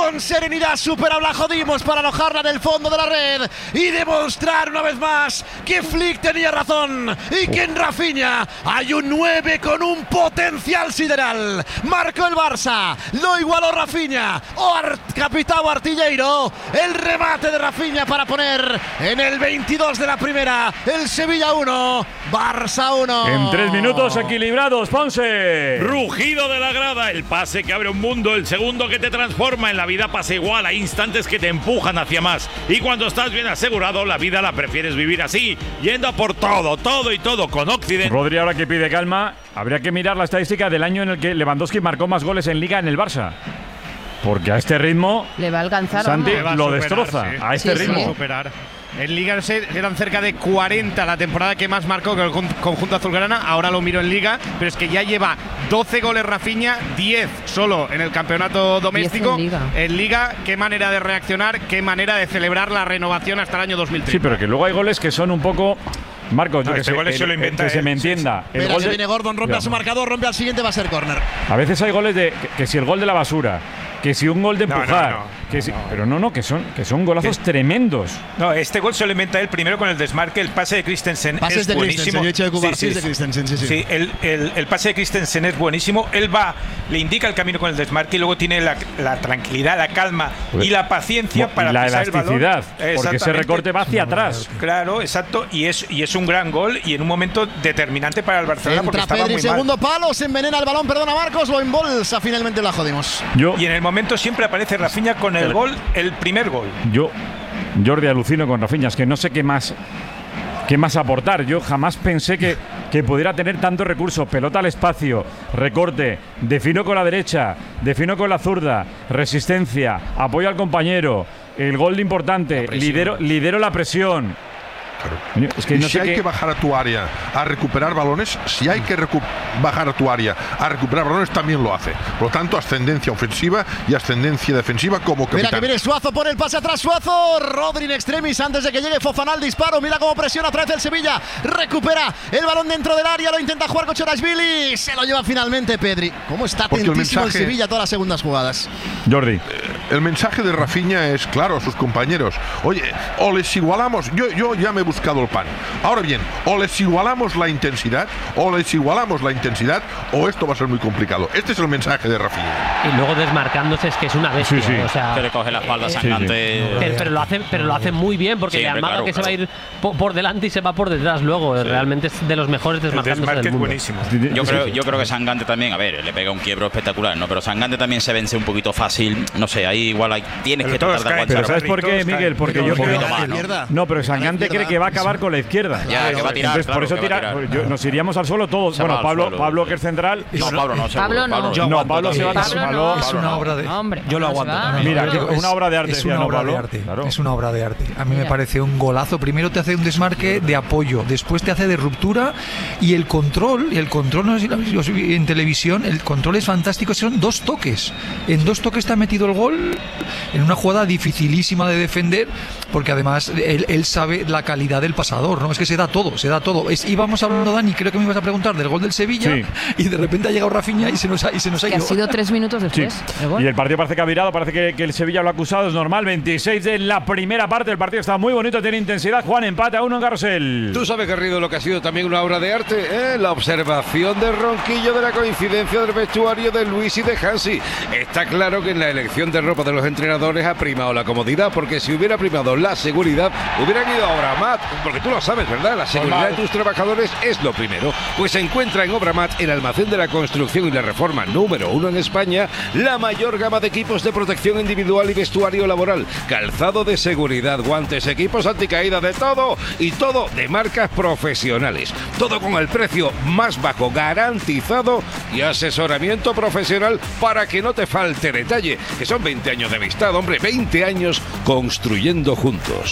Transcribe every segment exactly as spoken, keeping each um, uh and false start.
con serenidad supera la jodimos para alojarla en el fondo de la red y demostrar una vez más que Flick tenía razón y que en Rafinha hay un nueve con un potencial sideral. Marcó el Barça, lo igualó Rafinha, o Ar capitao Artilleiro, el remate de Rafinha para poner en el veintidós de la primera el Sevilla uno, Barça uno. En tres minutos equilibrados, Ponce. Rugido de la grada, el pase que abre un mundo, el segundo que te transforma. En la vida pasa igual, hay instantes que te empujan hacia más y cuando estás bien asegurado la vida la prefieres vivir así, yendo a por todo, todo y todo con Occident. Rodri, ahora que pide calma, habría que mirar la estadística del año en el que Lewandowski marcó más goles en Liga en el Barça. Porque a este ritmo le va a alcanzar, Santi ¿no? lo superar, destroza. Sí. A este sí, ritmo. sí. Superar. En Liga eran cerca de cuarenta la temporada que más marcó con el conjunto azulgrana. Ahora lo miro en Liga, pero es que ya lleva doce goles Rafinha, diez solo en el campeonato doméstico. En Liga. En Liga, qué manera de reaccionar, qué manera de celebrar la renovación hasta el año dos mil treinta. Sí, pero que luego hay goles que son un poco… Marcos, No, yo que este sé, gol se lo el- inventa que se él, me sí, entienda. El Mira, gol se de- viene Gordon, rompe Ya. a su marcador, rompe al siguiente, va a ser córner. A veces hay goles de que, que si el gol de la basura, que si un gol de No, no, empujar, no, que si, no. pero no, no, que son que son golazos tremendos. No, este gol se lo inventa él primero con el desmarque. El pase de Christensen Pases es de buenísimo. Christensen, yo he hecho de Cubar, Sí, sí, sí, es de Christensen, sí, sí. Sí, el, el, el pase de Christensen es buenísimo. Él va, le indica el camino con el desmarque y luego tiene la, la tranquilidad, la calma y la paciencia para la pisar el balón. elasticidad, porque ese Exactamente. recorte va hacia atrás. Claro, exacto. Y es, y es un gran gol y en un momento determinante para el Barcelona porque Entra estaba Pedri, muy mal. segundo palo, se envenena el balón, perdona Marcos, lo embolsa, finalmente la jodimos. Yo, Y en el momento siempre aparece Rafinha con el gol, el primer gol. yo, Jordi, alucino con Rafinha, es que no sé qué más, qué más aportar. Yo jamás pensé que, que pudiera tener tantos recursos. Pelota al espacio, recorte, defino con la derecha, defino con la zurda, resistencia, apoyo al compañero, el gol importante, lidero, lidero la presión. Coño, es que y no si sé hay qué… que bajar a tu área a recuperar balones, si hay que bajar a tu área a recuperar balones, también lo hace. Por lo tanto, ascendencia ofensiva y ascendencia defensiva como capitán. Mira que viene Suazo, pone el pase atrás, Suazo, Rodri in extremis antes de que llegue Fofana al disparo, mira cómo presiona otra vez el Sevilla, recupera el balón dentro del área, lo intenta jugar Kochorashvili, se lo lleva finalmente Pedri. ¿Cómo está Porque el atentísimo el, mensaje- Sevilla a todas las segundas jugadas? Jordi. El mensaje de Rafinha es claro a sus compañeros. Oye, o les igualamos, yo, yo ya me he buscado el pan. Ahora bien, o les igualamos la intensidad, o les igualamos la intensidad, o esto va a ser muy complicado. Este es el mensaje de Rafinha. Y luego desmarcándose es que es una bestia. Sí, sí. O sea, Que le coge la espalda eh, Sangante. pero, pero lo hace, pero lo hace muy bien porque Sí, le hombre, amaga claro, que se va a claro. ir po- por delante y se va por detrás luego. Realmente es de los mejores El desmarcándose desmarque del es mundo. buenísimo. Yo creo, yo creo que Sangante también, a ver, le pega un quiebro espectacular, ¿no? Pero Sangante también se vence un poquito fácil. No sé, ahí igual hay, tienes Pero que todos tratar de caen, Pero aguantar. ¿sabes por qué, Todos Miguel? caen. Porque Un yo poquito creo… más, ¿no? Izquierda. No, pero A la Sangante izquierda. cree que va a acabar con la izquierda. Ya, que va a tirar, Entonces, por claro, eso que va a tira, tirar. yo- nos iríamos al suelo todos. Se va Bueno, al Pablo, suelo. Pablo, que es central. No, Pablo no, seguro. Pablo no. Yo No, aguanto Pablo se va también. Pablo Pablo- no. Es una obra de… Hombre, yo lo no se aguanto va. también. Mira, Yo que creo que una obra de arte, Es decía, una ¿no, obra de Pablo? arte. Claro. Es una obra de arte. A mí me Mira. parece un golazo. Primero te hace un desmarque de apoyo, después te hace de ruptura y el control, y el control, no sé si lo habéis visto en televisión, el control es fantástico. Son dos toques. En dos toques te ha metido el gol en una jugada dificilísima de defender, porque además él, él sabe la calidad del pasador, ¿no? Es que se da todo, se da todo. Es, íbamos hablando, Dani, creo que me ibas a preguntar del gol del Sevilla, Sí. y de repente ha llegado Rafinha y se nos ha, y se nos ha Que ha ido. sido tres minutos Sí. después. Pero Y bueno. el partido parece que ha virado, parece que, que el Sevilla lo ha acusado, es normal. veintiséis de la primera parte, el partido está muy bonito, tiene intensidad. Juan, empate a uno en Garrosel. Tú sabes, Garrido, lo que ha sido también una obra de arte, ¿eh? La observación de Ronquillo de la coincidencia del vestuario de Luis y de Hansi. Está claro que en la elección de ropa de los entrenadores ha primado la comodidad, porque si hubiera primado la seguridad, hubieran ido a Obramat, porque tú lo sabes, ¿verdad? La seguridad de tus trabajadores es lo primero. Pues se encuentra en Obramat, el almacén de la construcción y la reforma número uno en España, la mayor gama de equipos de protección individual y vestuario laboral, calzado de seguridad, guantes, equipos anticaída, de todo y todo de marcas profesionales. Todo con el precio más bajo garantizado y asesoramiento profesional para que no te falte detalle, que son veinte años de amistad, hombre, veinte años construyendo juntos.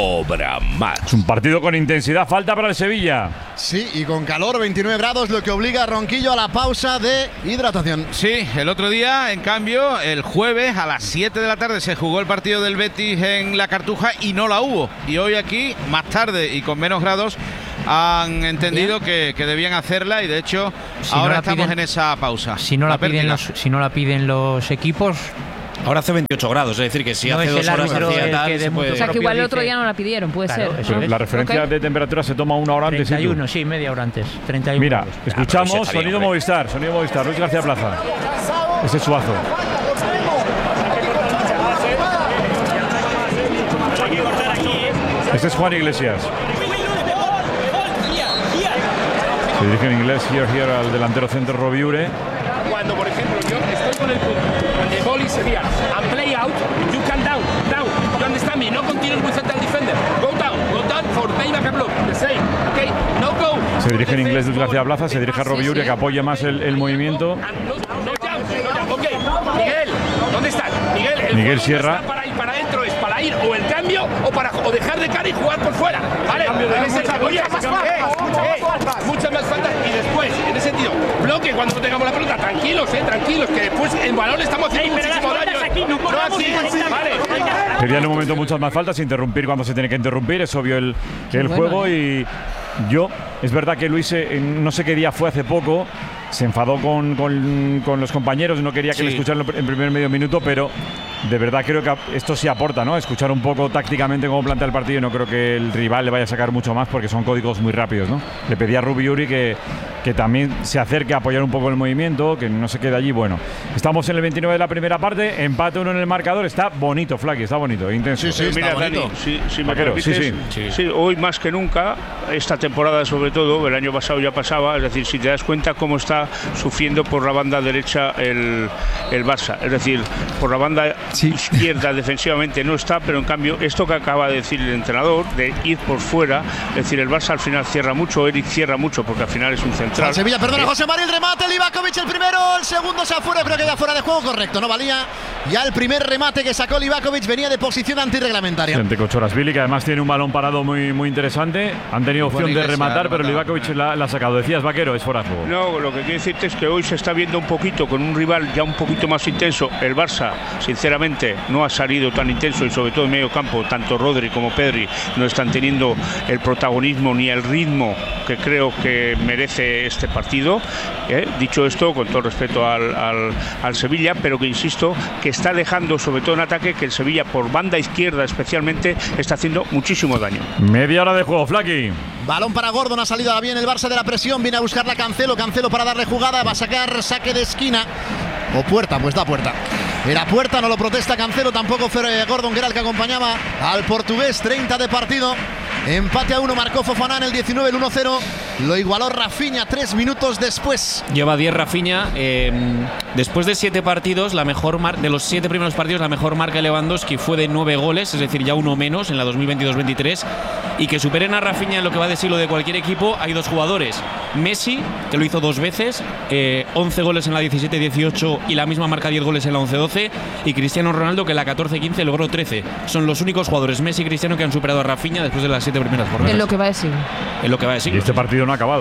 Obramat. Es un partido con intensidad, falta para el Sevilla. Sí, y con calor, veintinueve grados, lo que obliga a Ronquillo a la pausa de hidratación. Sí, el otro día, en cambio, el jueves a las siete de la tarde se jugó el partido del Betis en la Cartuja y no la hubo. Y hoy aquí, más tarde y con menos grados, han entendido que, que debían hacerla y de hecho Si no ahora la estamos piden- en esa pausa. Si no la, piden pérdida. los, si no la piden los equipos, Ahora hace veintiocho grados, es decir, que si No hace es dos el horas árbitro hacía el tal, que de se puede- motu O sea, que igual el propio otro dice- día no la pidieron, puede Claro, ser. eso Pero es. la referencia Ok. de temperatura se toma una hora antes. treinta y ¿y tú? uno, sí, media hora antes. treinta y uno. Mira, grados. escuchamos pero ese está bien, sonido hombre. Movistar, sonido Movistar, Luis García Plaza. Ese es Suazo. Este es Juan Iglesias. Se dirige en inglés here, here al delantero centro Robiure. Cuando, por ejemplo, yo estoy con el punto, cuando el ball is here and play out, you can down, down. You understand me? No continue with central defender. Go down, go down for payback and block. The same, okay? No go. Se dirige en inglés Luis García Plaza, se dirige a Robiure que apoya más el, el movimiento. No, no jump, no jump. Ok, Miguel, ¿dónde estás? Miguel, el Miguel juego Sierra. está para ir para adentro, es para ir o el cambio o para o dejar de cara y jugar por fuera. Vale, en ese sentido, oye, eh, eh, muchas más faltas y después, en ese sentido, bloque cuando no tengamos la pelota, tranquilos, eh, tranquilos, que después el balón le estamos haciendo muchísimo daño. No así, vale. Pedía en un momento muchas más faltas, interrumpir cuando se tiene que interrumpir, es obvio el, el bueno, juego y yo, es verdad que Luis, eh, no sé qué día fue hace poco, se enfadó con, con, con los compañeros, no quería que Sí. le escucharan en primer medio minuto, pero de verdad creo que esto sí aporta, ¿no? Escuchar un poco tácticamente cómo plantea el partido y no creo que el rival le vaya a sacar mucho más porque son códigos muy rápidos, ¿no? Le pedía a Rubiuri que, que también se acerque a apoyar un poco el movimiento, que no se quede allí. Bueno, estamos en el veintinueve de la primera parte, empate uno en el marcador, está bonito, Flaky, está bonito, intenso. Sí, mira, Dani, si, si me Vaquero, sí, permites, sí. sí, hoy más que nunca, esta temporada sobre todo, el año pasado ya pasaba, es decir, si te das cuenta cómo está sufriendo por la banda derecha el, el Barça, es decir, por la banda Sí. izquierda defensivamente no está, pero en cambio esto que acaba de decir el entrenador, de ir por fuera, es decir, el Barça al final cierra mucho, Eric cierra mucho porque al final es un central. Al Sevilla, perdona, Eh, José María, el remate, Livakovic el primero, el segundo se afuera, creo que ya fuera de juego, correcto, no valía. Ya el primer remate que sacó Livakovic venía de posición antirreglamentaria. Ante Kochorasvili, que además tiene un balón parado muy, muy interesante. Han tenido opción de Iglesia, rematar, pero rematado. Livakovic la, la ha sacado. Decías, Vaquero, es fuera de juego. No, lo que quiero decirte es que hoy se está viendo un poquito con un rival ya un poquito más intenso. El Barça, sinceramente, no ha salido tan intenso y sobre todo en medio campo, tanto Rodri como Pedri no están teniendo el protagonismo ni el ritmo que creo que merece este partido. ¿eh? Dicho esto, con todo respeto al, al, al Sevilla, pero que insisto, que está dejando, sobre todo en ataque, que el Sevilla por banda izquierda especialmente está haciendo muchísimo daño. Media hora de juego, Flaky. Balón para Gordon, ha salido bien el Barça de la presión, viene a buscarla Cancelo, Cancelo para darle jugada, va a sacar saque de esquina. O puerta, pues da puerta. Era puerta, no lo protesta Cancelo, tampoco fue Gordon, que era el que acompañaba al portugués. Treinta de partido, empate a uno, marcó Fofana en el diecinueve, el uno cero. Lo igualó Rafinha tres minutos después. Lleva diez Rafinha. Eh, después de siete partidos, la mejor mar de los siete primeros partidos, la mejor marca de Lewandowski fue de nueve goles, es decir, ya uno menos en la dos mil veintidós veintitrés. Y que superen a Rafinha en lo que va de siglo de cualquier equipo, hay dos jugadores. Messi, que lo hizo dos veces, eh, once goles en la diecisiete dieciocho y la misma marca diez goles en la once doce. Y Cristiano Ronaldo, que en la catorce quince logró trece. Son los únicos jugadores, Messi y Cristiano, que han superado a Rafinha después de las siete primeras jornadas. En lo que va de siglo. En lo que va de Y siglo. este partido no ha acabado.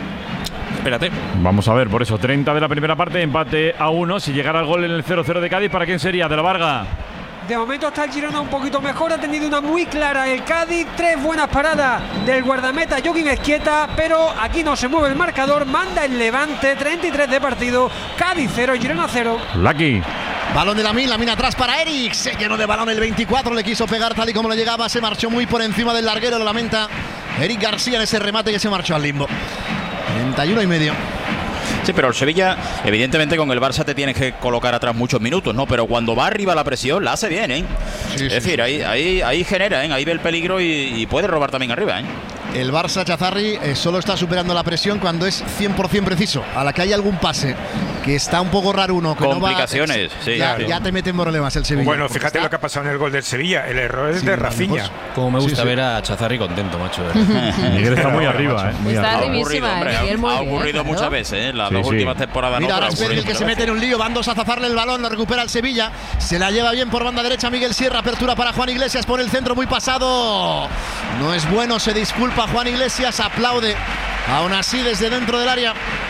Espérate. Vamos a ver, por eso, treinta de la primera parte, empate a uno. Si llegara el gol en el cero cero de Cádiz, ¿para quién sería? De la Varga. De momento está el Girona un poquito mejor, ha tenido una muy clara el Cádiz, tres buenas paradas del guardameta Joaquín Ezquieta, pero aquí no se mueve el marcador, manda el Levante, treinta y tres de partido, Cádiz cero, Girona cero. Lucky. Balón de Lamine, Lamine atrás para Eric, se llenó de balón el veinticuatro, le quiso pegar tal y como le llegaba, se marchó muy por encima del larguero, lo lamenta Eric García en ese remate que se marchó al limbo. treinta y uno y medio. Sí, pero el Sevilla, evidentemente con el Barça te tienes que colocar atrás muchos minutos, ¿no? Pero cuando va arriba la presión, la hace bien, ¿eh? Sí, es sí, decir, sí. Ahí, ahí, ahí genera, ¿eh? Ahí ve el peligro y, y puede robar también arriba, ¿eh? El Barça, Chazarri, eh, solo está superando la presión cuando es cien por ciento preciso. A la que hay algún pase que está un poco raro uno, que complicaciones, no va, sí, ya, sí. ya te meten problemas el Sevilla. Bueno, fíjate lo que ha pasado en el gol del Sevilla. El error es Sí, de vale, Rafinha. pues. Como me gusta Sí, sí. ver a Chazarri contento, macho. Miguel está muy arriba, ¿eh? Muy Está arriba. arribísima, ocurrido, hombre, Miguel, muy ha bien, ocurrido claro. muchas veces, ¿eh? Las Sí, dos sí. últimas temporadas. Mira, no, ahora pero ha Sperry, el ocurrido que se muchas mete en un lío, van dos a zafarle el balón, lo recupera el Sevilla, se la lleva bien por banda derecha Miguel Sierra, apertura para Juan Iglesias por el centro, muy pasado, no es bueno, se disculpa Juan Iglesias, aplaude, aún así desde dentro del área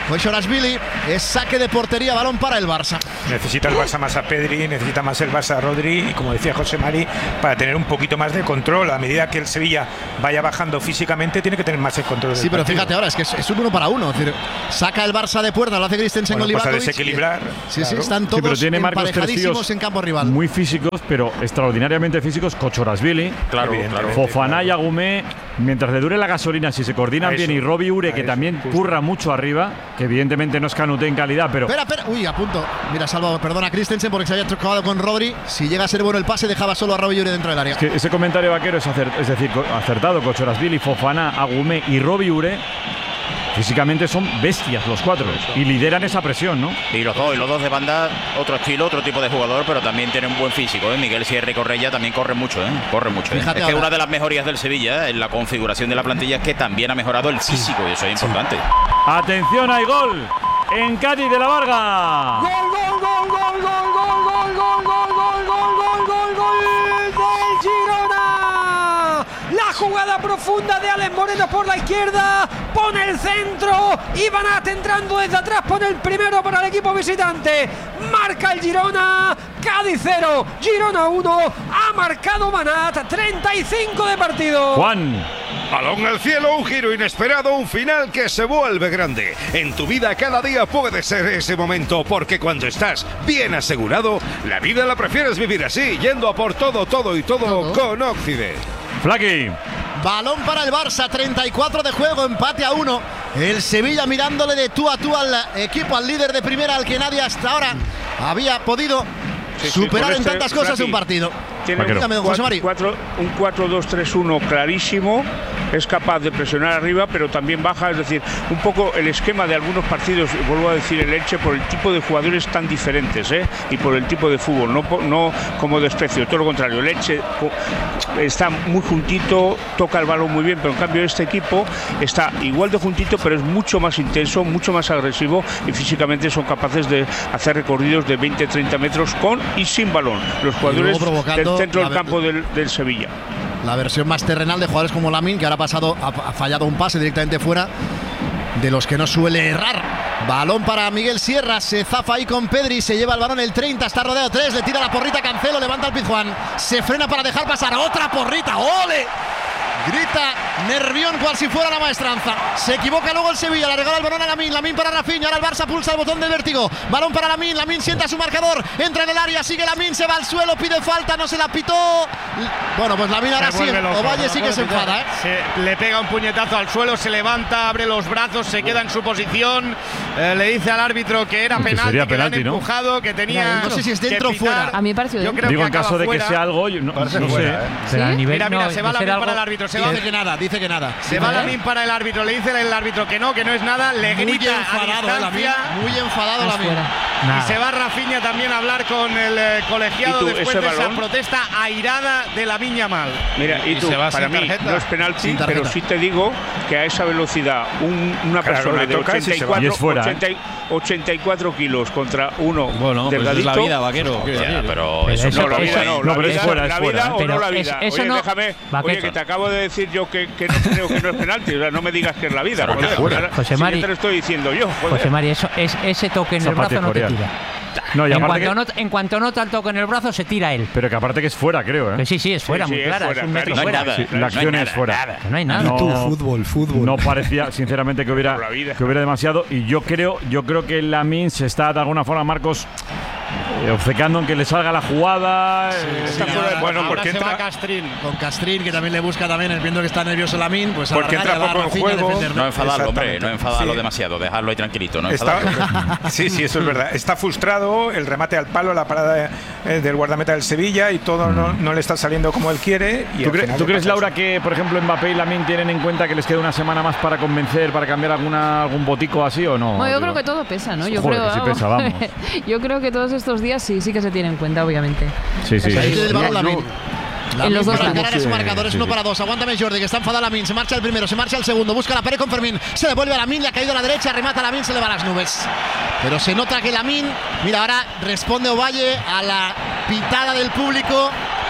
Kočorashvili, es saque de portería, balón para el Barça. Necesita el Barça más a Pedri, necesita más el Barça a Rodri y, como decía José Mari, para tener un poquito más de control. A medida que el Sevilla vaya bajando físicamente, tiene que tener más el control del Sí, pero partido. fíjate ahora, es que es, es un uno para uno. Es decir, saca el Barça de puerta, lo hace Christensen Bueno, con pues a Livakovic. desequilibrar, Sí, sí, claro. están Sí, todos pero tiene Marcos tres emparejadísimos tíos en campo rival. muy físicos, pero extraordinariamente físicos. Kočorashvili, Claro, claro. Fofana y Agumé, mientras le dure la gasolina, si se coordinan A bien, eso, y Robbie Ure, a que eso, también justo. curra mucho arriba, que evidentemente no es Canute en calidad, pero Espera, espera. Uy, a punto. Mira, salva, perdona a Christensen porque se había chocado con Rodri. Si llega a ser bueno el pase, dejaba solo a Robbie Ure dentro del área. es que ese comentario vaquero es, acer- es decir, co- acertado. Kočorashvili, Fofana, Agumé y Robbie Ure físicamente son bestias los cuatro y lideran esa presión, ¿no? Y los dos, y los dos de banda, otro estilo, otro tipo de jugador, pero también tienen buen físico, ¿eh? Miguel Sierra y Correia también corren mucho, ¿eh? Corren mucho, ¿eh? Fíjate Es que ahora. una de las mejorías del Sevilla, ¿eh? En la configuración de la plantilla, es que también ha mejorado el físico, y eso es importante. Atención, hay gol en Cádiz de la Varga. Gol, gol, gol, gol, gol, gol, gol, gol, gol, gol, gol, gol, gol, gol del Girona. La jugada profunda de Alex Moreno por la izquierda, pone el centro y Banat entrando desde atrás, pone el primero para el equipo visitante. Marca el Girona, Cádiz cero, Girona uno, ha marcado Banat, treinta y cinco de partido. Juan. Balón al cielo, un giro inesperado, un final que se vuelve grande. En tu vida cada día puede ser ese momento, porque cuando estás bien asegurado, la vida la prefieres vivir así, yendo a por todo, todo y todo, todo. Con Occident. Flaky. Balón para el Barça, treinta y cuatro de juego, empate a uno. El Sevilla mirándole de tú a tú al equipo, al líder de primera, al que nadie hasta ahora había podido Sí, sí, superar con en este tantas cosas Flaky un partido. Tiene un Dígame, don José Mari. cuatro dos tres uno clarísimo, es capaz de presionar arriba, pero también baja, es decir, un poco el esquema de algunos partidos, vuelvo a decir el Elche, por el tipo de jugadores tan diferentes, ¿eh? Y por el tipo de fútbol, no, no como desprecio, todo lo contrario, el Elche está muy juntito, toca el balón muy bien, pero en cambio este equipo está igual de juntito, pero es mucho más intenso, mucho más agresivo, y físicamente son capaces de hacer recorridos de veinte treinta metros con y sin balón, los jugadores del centro del campo del, del Sevilla. La versión más terrenal de jugadores como Lamine, que ahora ha pasado, ha, ha fallado un pase directamente fuera, de los que no suele errar. Balón para Miguel Sierra, se zafa ahí con Pedri, se lleva el balón el treinta, está rodeado tres, le tira la porrita Cancelo, levanta el Pizjuán, se frena para dejar pasar otra porrita, ¡ole! Grita Nervión cual si fuera la maestranza. Se equivoca luego el Sevilla, le regala el balón a Lamine, Lamine para Rafinha, ahora el Barça pulsa el botón del vértigo. Balón para Lamine, Lamine sienta su marcador, entra en el área, sigue Lamine, se va al suelo, pide falta, no se la pitó. Bueno, pues Lamine ahora sí, Ovalle sí que se enfada, ¿eh? Se le pega un puñetazo al suelo, se levanta, abre los brazos, se queda en su posición, eh, le dice al árbitro que era penalti, sería que le han penalti, ¿no? empujado, que tenía. No sé si es dentro o que pitar. fuera. A mí me pareció Yo dentro. creo Digo, que en caso acaba de que fuera. sea algo, yo no, Parece no sé. fuera, ¿eh? Pero a nivel, Mira, mira, no, se va de ser Lamine algo- para el árbitro, se va. Dice que nada, dice que nada. Se va Lamine para el árbitro, le dice el árbitro que no, que no es nada, le Muy grita enfadado, a eh, Lamine, distancia. muy enfadado Ah, Lamine. fuera. Y Nada. se va Rafinha también a hablar con el eh, colegiado ¿Y tú, después ese de esa balón? protesta airada de Lamine Yamal. Mira, y, Y tú, se va para sin mí tarjeta. no es penalti, Sin tarjeta. pero sí te digo que a esa velocidad un- una Claro, persona le de tocas y se va. ochenta y cuatro, Y es fuera, ochenta y- ochenta y cuatro kilos contra uno Bueno, pues es delgadito. la vida, vaquero. quiero Ya, decir. pero Pero eso eso- No, la vida eso- no, no, la pero es vida, fuera, es la fuera, vida ¿eh? o Pero no la es- vida. eso Oye, no- déjame, Vaquero. oye, que te acabo de decir yo que, que no creo que no es penalti, o sea, no me digas que es la vida. Claro que joder, fuera. ahora José sí Mari. que te lo estoy diciendo yo, joder. José Mari, eso, es, ese toque en el Zapate brazo no te Coreal. tira. No, y En aparte cuanto, que- no, en cuanto nota el toque en el brazo, se tira él. pero que aparte que es fuera, creo, Que ¿eh? sí, sí, es fuera, Sí, muy sí, es clara, fuera, es un metro clarísimo. fuera. No hay Sí, nada. la No acción hay es nada, fuera. nada. No hay nada. No, Tú, fútbol, fútbol. no parecía, sinceramente, que hubiera, Por la vida. que hubiera demasiado. Y yo creo, yo creo que Lamine se está de alguna forma, Marcos, eh, obcecando en que le salga la jugada. eh, Sí, fuera de- ahora- bueno, ahora porque se entra- va Castrín. Con Castrín, que también le busca también, viendo que está nervioso Lamine, pues Porque alargar y entra a dar poco en Rafinha a juego. defenderlo. No enfadarlo, hombre, Exactamente. no enfadarlo Sí. demasiado, dejarlo ahí tranquilito, no Está, enfadarlo. sí, sí, eso es verdad. Está frustrado, el remate al palo, la parada eh, del guardameta del Sevilla y todo no, no le está saliendo como él quiere. Y ¿Tú, al cre- final tú le crees, pasa Laura, eso. que, por ejemplo, Mbappé y Lamine tienen en cuenta que les queda una semana más para convencer, para cambiar alguna algún botico así o no? Bueno, yo Digo, creo que todo pesa, ¿no? Yo Joder, creo, que sí pesa, vamos. yo creo que todos estos días sí, sí que se tiene en cuenta, obviamente. Sí, sí. Ahí tiene el balón Lamine. En los dos para lados. encarar ese Sí, marcador, es sí, uno sí. para dos. Aguántame Jordi, que está enfadado Lamine. Se marcha el primero, se marcha el segundo. Busca la pared con Fermín. Se devuelve a Lamine, le ha caído a la derecha. Remata Lamine, se le va a las nubes. Pero se nota que Lamine, mira, ahora responde Ovalle a la pitada del público.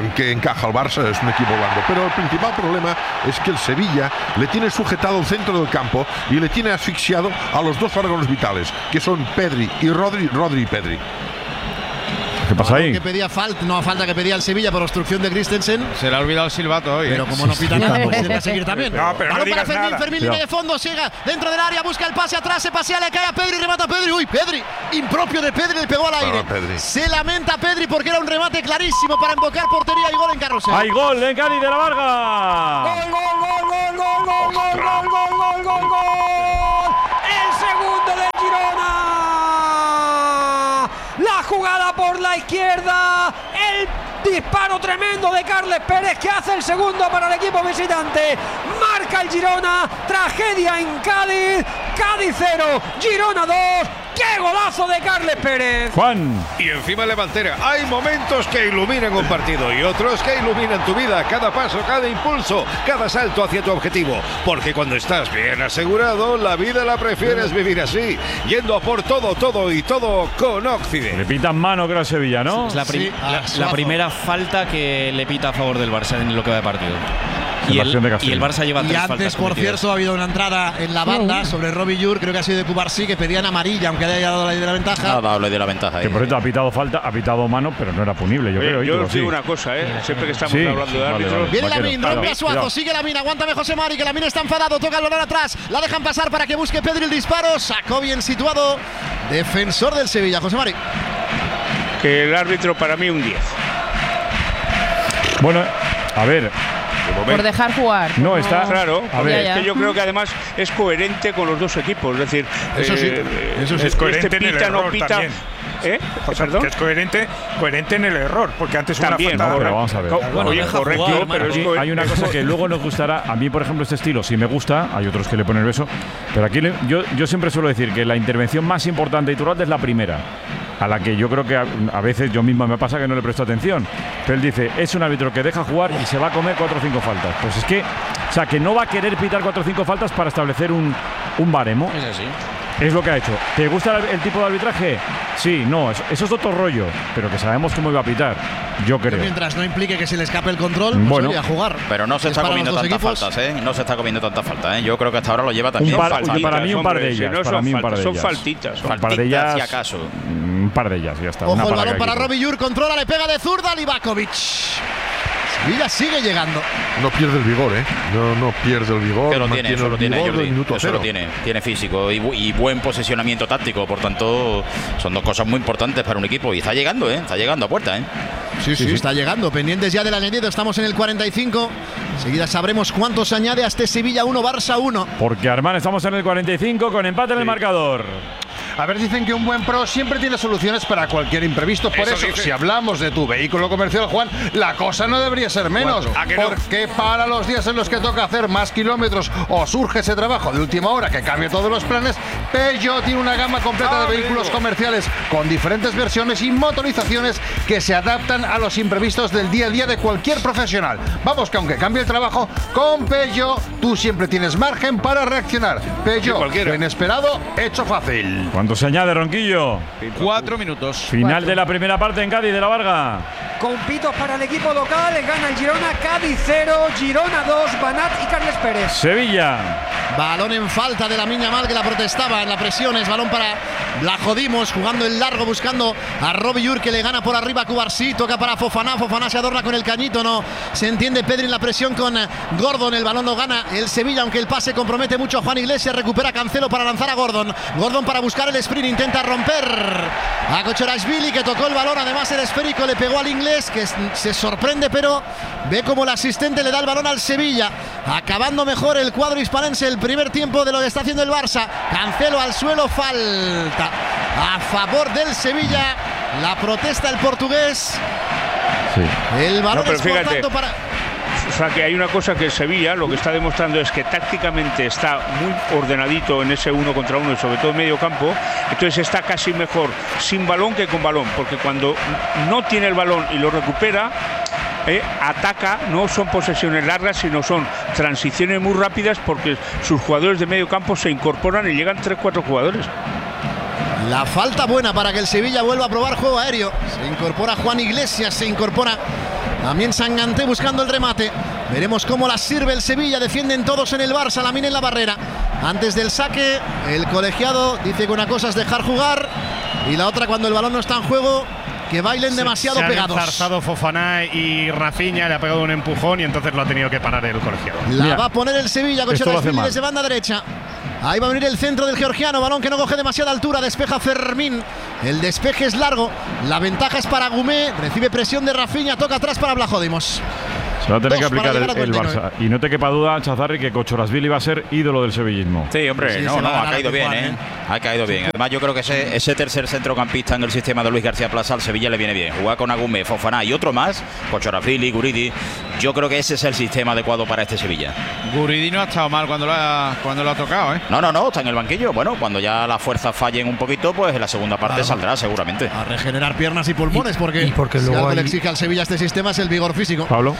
que encaja al Barça es un equipo blando. Pero el principal problema es que el Sevilla le tiene sujetado el centro del campo y le tiene asfixiado a los dos órganos vitales, que son Pedri y Rodri, Rodri y Pedri. ¿Qué pasa ahí? Que pedía falta, no falta que pedía el Sevilla por obstrucción de Christensen. Se le ha olvidado el silbato hoy. Pero ¿eh? como no pita nada, pues tiene que seguir también. No, pero no Balón digas para Fermín, nada. Fermín, línea de fondo, llega dentro del área, busca el pase atrás, se pasea, le cae a Pedri, remata a Pedri. Uy, Pedri, impropio de Pedri, le pegó al aire. No, Pedri. Se lamenta Pedri porque era un remate clarísimo para invocar portería y gol en Carrusel. ¡Hay gol en Cádiz de la Varga! Gol, gol, gol, gol, gol, gol, gol, gol, gol, gol, gol, gol. El segundo del Girona. La jugada por la izquierda. El disparo tremendo de Carles Pérez que hace el segundo para el equipo visitante. Marca el Girona. Tragedia en Cádiz. Cádiz cero, Girona dos. ¡Qué golazo de Carles Pérez! Juan. Y encima Levantera. Hay momentos que iluminan un partido y otros que iluminan tu vida. Cada paso, cada impulso, cada salto hacia tu objetivo. Porque cuando estás bien asegurado, la vida la prefieres vivir así. Yendo a por todo, todo y todo con Occident. Le pitan mano que era Sevilla, ¿no? Es la, prim- Sí, la- ah, la suazo. primera falta que le pita a favor del Barça en lo que va de partido. En Y la el, acción de Castillo. y el Barça lleva Y tres antes, faltas por cometidas. cierto, ha habido una entrada en la banda sobre Robbie Yur, creo que ha sido de Cubarsí, que pedían amarilla, aunque haya dado la, de la ventaja. Ha dado le dio la ventaja ahí. Que por cierto ha pitado falta, ha pitado mano, pero no era punible, yo Oye, creo. yo Ídolo, os digo sí. una cosa, ¿eh? Siempre que estamos Sí, hablando de vale, árbitros. vale. Viene Vaquero, Lamin, claro. rompe a Suazo, Cuidado. sigue Lamin, aguántame José Mari, que Lamin está enfadado, toca el balón atrás, la dejan pasar para que busque Pedri el disparo, sacó bien situado, defensor del Sevilla, José Mari. Que el árbitro para mí un diez. Bueno, a ver. Por dejar jugar. No, como- está- Claro, A porque ver. es Ya, ya. que yo creo que además es coherente con los dos equipos. Es decir, Eso sí, eh, eso sí. este Es coherente en el pita, no error pita. también. ¿Eh? O sea, ¿Perdón? que es coherente, coherente en el error, porque antes una También, falta. No, pero vamos a ver. Co- Bueno, Oye, deja correcto, jugar, pero es Aquí coherente. hay una cosa que luego nos gustará. A mí, por ejemplo, este estilo sí me gusta. Hay otros que le ponen el beso. Pero aquí le- yo, yo siempre suelo decir que la intervención más importante y Iturralde es la primera. A la que yo creo que a, a veces yo mismo me pasa que no le presto atención. Pero él dice, es un árbitro que deja jugar y se va a comer cuatro o cinco faltas. Pues es que, o sea, que no va a querer pitar cuatro o cinco faltas para establecer un, un baremo. Es así. Es lo que ha hecho. ¿Te gusta el, el tipo de arbitraje? Sí, no, eso, eso es otro rollo. Pero que sabemos cómo iba a pitar. Yo creo. Mientras no implique que se le escape el control, pues Bueno. oye, a jugar. Pero no se Es está para comiendo los dos tantas equipos. faltas, ¿eh? No se está comiendo tantas faltas, ¿eh? Yo creo que hasta ahora lo lleva también. Un par- faltitas, para mí un par de hombre, si ellas. no para son mí un par de faltas, ellas. son faltitas, son Un par de faltitas, ellas. si acaso. Un par de ellas, ya está. Ojo Una el para balón cada para equipo. Robbie Yur, controla, le pega de zurda, Livakovic. Sevilla sigue llegando. No pierde el vigor, ¿eh? No, no pierde el vigor. Que lo mantiene tiene, eso el lo tiene, vigor Jordi, del minuto eso lo cero. tiene, tiene físico y, bu- y buen posicionamiento táctico, por tanto son dos cosas muy importantes para un equipo y está llegando, ¿eh? Está llegando a puerta, ¿eh? Sí, sí, está llegando. Pendientes ya del añadido, estamos en el cuarenta y cinco. Enseguida sabremos cuánto se añade a este Sevilla uno, Barça uno. Porque Armán estamos en el cuarenta y cinco con empate en el marcador. A ver, dicen que un buen pro siempre tiene soluciones para cualquier imprevisto. Por Eso eso, dice. si hablamos de tu vehículo comercial, Juan, la cosa no debería ser menos. ¿A que no? Porque para los días en los que toca hacer más kilómetros o surge ese trabajo de última hora que cambia todos los planes, Peugeot tiene una gama completa Ah, de vehículos amigo. comerciales con diferentes versiones y motorizaciones que se adaptan a los imprevistos del día a día de cualquier profesional. Vamos, que aunque cambie el trabajo, con Peugeot tú siempre tienes margen para reaccionar. Peugeot, cualquiera. lo inesperado, hecho fácil. ¿Cuánto se añade, Ronquillo? Cuatro minutos. Final de la primera parte en Cádiz de la Varga. Con pitos para el equipo local, gana el Girona, Cádiz cero, Girona dos, Banat y Carles Pérez. Sevilla. Balón en falta de la Miña Mal, que la protestaba en la presión. Es balón para la Jodimos, jugando en largo, buscando a Robbie Yur, que le gana por arriba a Cubarsí. Toca para Fofana, Fofana se adorna con el cañito, no se entiende. Pedri en la presión con Gordon, el balón lo gana el Sevilla, aunque el pase compromete mucho a Juan Iglesias. Recupera Cancelo para lanzar a Gordon. Gordon para buscar el sprint, intenta romper a Kochorashvili, que tocó el balón. Además el esférico le pegó al inglés, que se sorprende, pero ve como el asistente le da el balón al Sevilla. Acabando mejor el cuadro hispanense el primer tiempo de lo que está haciendo el Barça. Cancelo al suelo, falta a favor del Sevilla. La protesta el portugués. El balón No, pero es por fíjate. tanto para... O sea que hay una cosa que Sevilla lo que está demostrando es que tácticamente está muy ordenadito en ese uno contra uno y sobre todo en medio campo, entonces está casi mejor sin balón que con balón, porque cuando no tiene el balón y lo recupera, eh, ataca, no son posesiones largas, sino son transiciones muy rápidas porque sus jugadores de medio campo se incorporan y llegan tres cuatro jugadores. La falta buena para que el Sevilla vuelva a probar juego aéreo. Se incorpora Juan Iglesias, se incorpora También Sanganté buscando el remate. Veremos cómo la sirve el Sevilla. Defienden todos en el Barça. Lamine en la barrera. Antes del saque, el colegiado dice que una cosa es dejar jugar y la otra, cuando el balón no está en juego, que bailen demasiado se, se pegados. Se han enzarzado Fofana y Rafinha, le ha pegado un empujón y entonces lo ha tenido que parar el colegiado. La Mira, va a poner el Sevilla con Chorasvili desde banda derecha. Ahí va a venir el centro del georgiano, balón que no coge demasiada altura, despeja Fermín. El despeje es largo, la ventaja es para Gumé, recibe presión de Rafinha, toca atrás para Blachodimos. Se va a tener que aplicar el, el Barça. Y no te quepa duda, Chazarri, que Chorasvili va a ser ídolo del sevillismo. Sí, hombre, sí, no, no, ha caído bien, ¿eh? Ha caído bien. Además, yo creo que ese, ese tercer centrocampista en el sistema de Luis García Plaza al Sevilla le viene bien. Jugar con Agumé, Fofana y otro más, con Chorasvili, Guridi. Yo creo que ese es el sistema adecuado para este Sevilla. Guridi no ha estado mal cuando lo ha, cuando lo ha tocado, ¿eh? No, no, no, está en el banquillo. Bueno, cuando ya las fuerzas fallen un poquito, pues en la segunda parte claro, saldrá seguramente. A regenerar piernas y pulmones, porque, y porque si luego algo hay... le exige al Sevilla este sistema es el vigor físico. Pablo.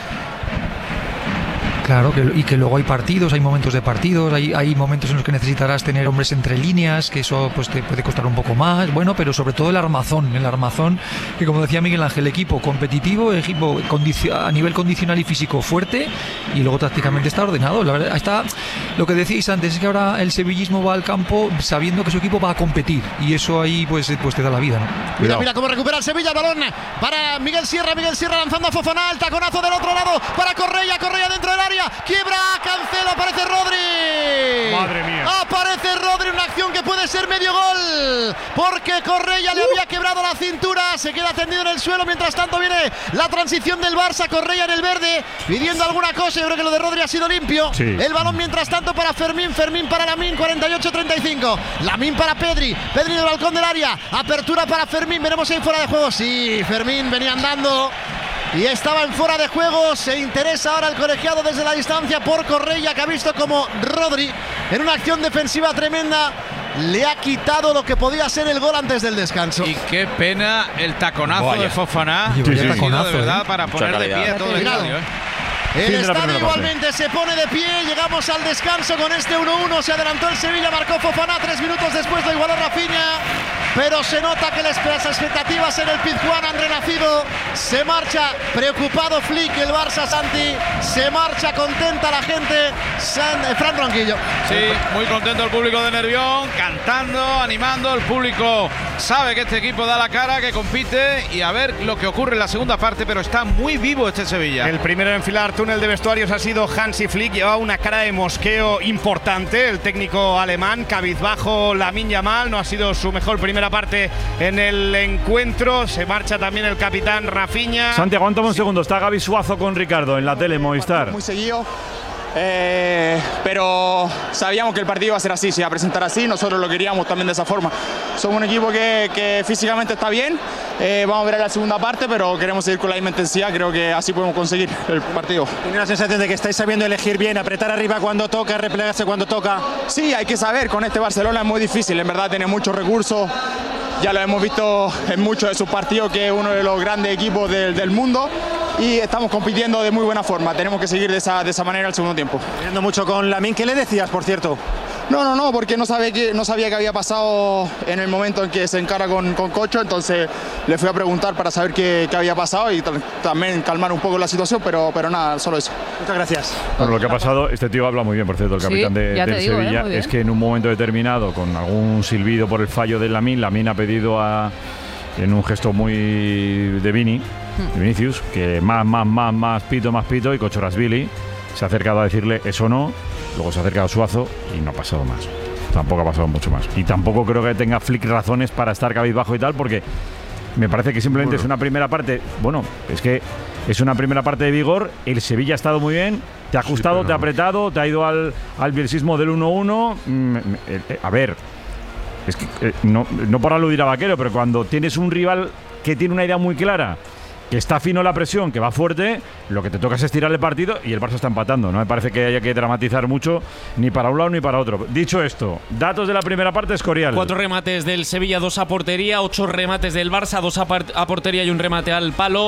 Claro, que, y que luego hay partidos, hay momentos de partidos, hay, hay momentos en los que necesitarás tener hombres entre líneas, que eso pues te puede costar un poco más, bueno, pero sobre todo el armazón, el armazón, que como decía Miguel Ángel, equipo competitivo, equipo a nivel condicional y físico fuerte, y luego tácticamente está ordenado. La verdad, está, lo que decíais antes es que ahora el sevillismo va al campo sabiendo que su equipo va a competir, y eso ahí pues, pues te da la vida, ¿no? Mira, mira cómo recupera el Sevilla, el balón para Miguel Sierra, Miguel Sierra lanzando a Fofana, el taconazo del otro lado para Correia, Correia dentro del área. Quiebra, Cancelo, aparece Rodri. Madre mía. Aparece Rodri, una acción que puede ser medio gol, porque Correia uh. le había quebrado la cintura, se queda tendido en el suelo. Mientras tanto viene la transición del Barça, Correia en el verde, pidiendo alguna cosa. Yo creo que lo de Rodri ha sido limpio. Sí. El balón mientras tanto para Fermín, Fermín para Lamine, cuarenta y ocho treinta y cinco. Lamine para Pedri, Pedri del balcón del área, apertura para Fermín, veremos si hay fuera de juego. Sí, Fermín venía andando y estaba en fuera de juego. Se interesa ahora el colegiado desde la distancia por Correia, que ha visto como Rodri, en una acción defensiva tremenda, le ha quitado lo que podía ser el gol antes del descanso. Y qué pena el taconazo Vaya. de Fofana. Sí, sí, taconazo, de verdad, ¿eh? para poner de pie todo el estadio, ¿eh? El estadio igualmente se pone de pie. Llegamos al descanso con este uno uno. Se adelantó el Sevilla, marcó Fofana. Tres minutos después lo igualó Rafinha. Pero se nota que las expectativas en el Pizjuán han renacido. Se marcha preocupado Flick, el Barça, Santi. Se marcha contenta la gente. San, eh, Fran Ronquillo. Sí, muy contento el público de Nervión, cantando, animando. El público sabe que este equipo da la cara, que compite, y a ver lo que ocurre en la segunda parte. Pero está muy vivo este Sevilla. El primero en enfilar túnel de vestuarios ha sido Hansi Flick. Llevaba una cara de mosqueo importante el técnico alemán. Cabizbajo Lamine Yamal, no ha sido su mejor primera parte en el encuentro. Se marcha también el capitán Rafinha. Santi, aguántame un segundo. Está Gaby Suazo con Ricardo en la tele Movistar. Muy seguido. Eh, pero sabíamos que el partido iba a ser así, se iba a presentar así, nosotros lo queríamos también de esa forma. Somos un equipo que, que físicamente está bien, eh, vamos a ver la segunda parte, pero queremos seguir con la misma intensidad, creo que así podemos conseguir el partido. ¿Tiene la sensación de que estáis sabiendo elegir bien, apretar arriba cuando toca, replegarse cuando toca? Sí, hay que saber, con este Barcelona es muy difícil, en verdad tiene muchos recursos, ya lo hemos visto en muchos de sus partidos, que es uno de los grandes equipos del, del mundo. Y estamos compitiendo de muy buena forma. Tenemos que seguir de esa, de esa manera el segundo tiempo. Viendo mucho con Lamine, ¿qué le decías, por cierto? No, no, no, porque no, sabe que, no sabía qué había pasado en el momento en que se encara con, con Cocho, entonces le fui a preguntar para saber qué, qué había pasado y también calmar un poco la situación, pero, pero nada, solo eso. Muchas gracias. Bueno, lo que ha pasado, este tío habla muy bien, por cierto, el capitán sí, de, del digo, Sevilla, eh, es que en un momento determinado, con algún silbido por el fallo de Lamine, Lamine ha pedido a, en un gesto muy de Vini, de Vinicius, que más, más, más, más pito, más pito, y Chorasvili se ha acercado a decirle eso no, luego se ha acercado a Suazo y no ha pasado más. Tampoco ha pasado mucho más. Y tampoco creo que tenga Flick razones para estar cabizbajo y tal, porque me parece que simplemente bueno. es una primera parte, bueno, es que es una primera parte de vigor, el Sevilla ha estado muy bien, te ha ajustado, sí, te ha apretado, te ha ido al, al bielsismo del uno uno. Mm, eh, eh, a ver, es que eh, no, no por aludir a Vaquero, pero cuando tienes un rival que tiene una idea muy clara, que está fino la presión, que va fuerte, lo que te toca es estirar el partido y el Barça está empatando. No me parece que haya que dramatizar mucho ni para un lado ni para otro. Dicho esto, datos de la primera parte, Escorial. Cuatro remates del Sevilla, dos a portería, ocho remates del Barça, dos a, a portería y un remate al palo.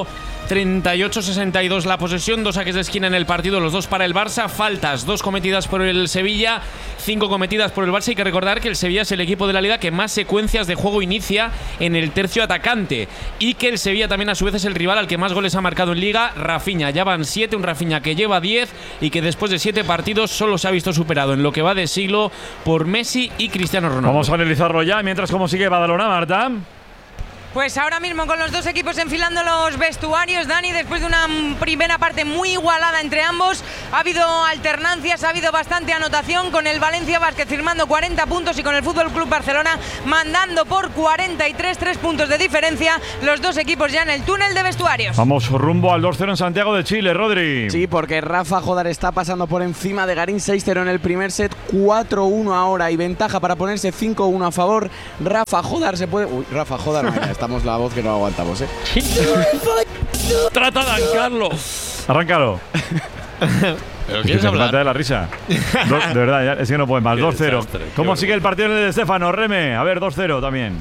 treinta y ocho sesenta y dos la posesión, dos saques de esquina en el partido, los dos para el Barça, faltas, dos cometidas por el Sevilla, cinco cometidas por el Barça. Hay que recordar que el Sevilla es el equipo de la Liga que más secuencias de juego inicia en el tercio atacante y que el Sevilla también a su vez es el rival al que más goles ha marcado en Liga. Rafinha, ya van siete, un Rafinha que lleva diez y que después de siete partidos solo se ha visto superado en lo que va de siglo por Messi y Cristiano Ronaldo. Vamos a analizarlo ya, mientras cómo sigue Badalona, Marta. Pues ahora mismo con los dos equipos enfilando los vestuarios, Dani, después de una primera parte muy igualada entre ambos, ha habido alternancias, ha habido bastante anotación, con el Valencia Basket firmando cuarenta puntos y con el Fútbol Club Barcelona mandando por cuarenta y tres, tres puntos de diferencia, los dos equipos ya en el túnel de vestuarios. Vamos rumbo al dos cero en Santiago de Chile, Rodri. Sí, porque Rafa Jodar está pasando por encima de Garín, seis cero en el primer set, cuatro uno ahora y ventaja para ponerse cinco uno a favor. Rafa Jodar se puede... Uy, Rafa Jodar, no, estamos la voz que no aguantamos, ¿eh? Trata de arrancarlo. Arráncalo. ¿Pero quieres que hablar? De la risa. Do, de verdad, ya, es que no puede más. dos cero. ¿Cómo sigue el partido en el de Estefano? Reme, a ver, dos cero también.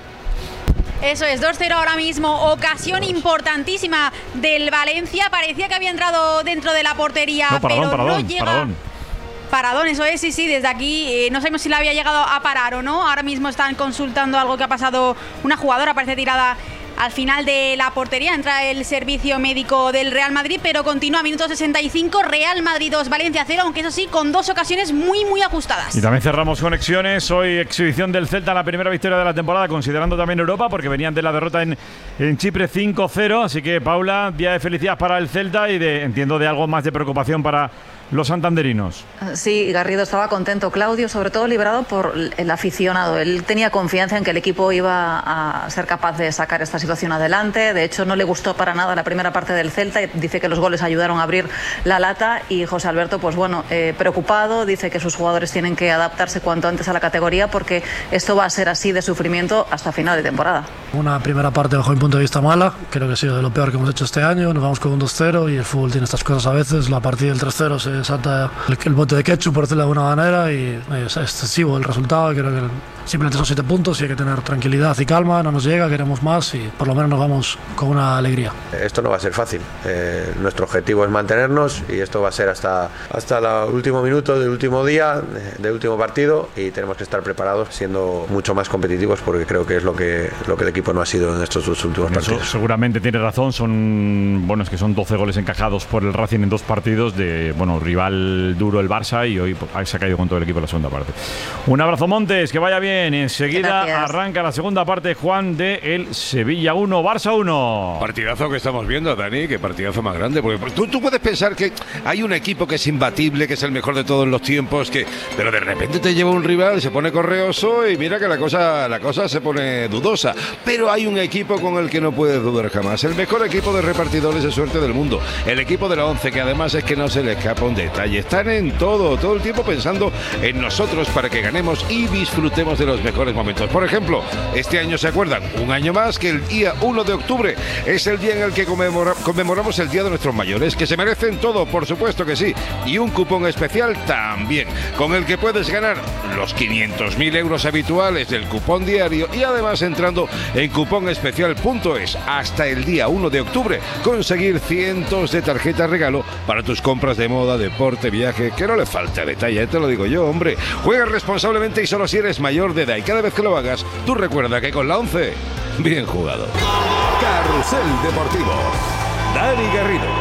Eso es, dos cero ahora mismo, ocasión importantísima del Valencia, parecía que había entrado dentro de la portería, no, paradón, pero paradón, no llega... Paradón. Paradón, eso es, sí, sí, desde aquí eh, no sabemos si la había llegado a parar o no. Ahora mismo están consultando algo que ha pasado, una jugadora parece tirada al final de la portería, entra el servicio médico del Real Madrid, pero continúa, minuto sesenta y cinco, Real Madrid dos, Valencia cero, aunque eso sí, con dos ocasiones muy, muy ajustadas. Y también cerramos conexiones, hoy exhibición del Celta, la primera victoria de la temporada, considerando también Europa, porque venían de la derrota en, en Chipre cinco cero, así que Paula, día de felicidad para el Celta y de, entiendo, de algo más de preocupación para los santanderinos. Sí, Garrido estaba contento. Claudio, sobre todo, librado por el aficionado. Él tenía confianza en que el equipo iba a ser capaz de sacar esta situación adelante. De hecho, no le gustó para nada la primera parte del Celta. Dice que los goles ayudaron a abrir la lata. Y José Alberto, pues bueno, eh, preocupado. Dice que sus jugadores tienen que adaptarse cuanto antes a la categoría porque esto va a ser así de sufrimiento hasta final de temporada. Una primera parte, bajo mi punto de vista, mala. Creo que ha sido de lo peor que hemos hecho este año. Nos vamos con un dos cero y el fútbol tiene estas cosas a veces. La partida del tres cero se salta el, el bote de ketchup, por decirlo de alguna manera, y es excesivo el resultado. Creo que simplemente son siete puntos y hay que tener tranquilidad y calma. No nos llega, queremos más y por lo menos nos vamos con una alegría. Esto no va a ser fácil. Eh, nuestro objetivo es mantenernos y esto va a ser hasta, hasta el último minuto del último día, del último partido, y tenemos que estar preparados siendo mucho más competitivos porque creo que es lo que, lo que el equipo no ha sido en estos dos últimos partidos. Eso seguramente tiene razón. Son, bueno, es que son doce goles encajados por el Racing en dos partidos de, bueno, rival duro el Barça, y hoy pues, se ha caído con todo el equipo en la segunda parte. Un abrazo, Montes, que vaya bien. Enseguida Gracias. Arranca la segunda parte, Juan, de el Sevilla uno, Barça uno. Partidazo que estamos viendo, Dani, que partidazo más grande, porque tú, tú puedes pensar que hay un equipo que es imbatible, que es el mejor de todos los tiempos, que pero de repente te lleva un rival, se pone correoso y mira que la cosa, la cosa se pone dudosa. Pero hay un equipo con el que no puedes dudar jamás, el mejor equipo de repartidores de suerte del mundo, el equipo de la once, que además es que no se le escapa un detalle. Están en todo, todo el tiempo pensando en nosotros para que ganemos y disfrutemos de los mejores momentos. Por ejemplo, este año se acuerdan, un año más, que el día uno de octubre es el día en el que conmemora, conmemoramos el Día de Nuestros Mayores, que se merecen todo, por supuesto que sí, y un cupón especial también, con el que puedes ganar los quinientos mil euros habituales del cupón diario y además entrando en cuponespecial punto es hasta el día uno de octubre conseguir cientos de tarjetas regalo para tus compras de moda, deporte, viaje, que no le falta detalle, te lo digo yo, hombre. Juega responsablemente y solo si eres mayor de edad, y cada vez que lo hagas, tú recuerda que con la once, bien jugado. Carrusel Deportivo, Dani Garrido.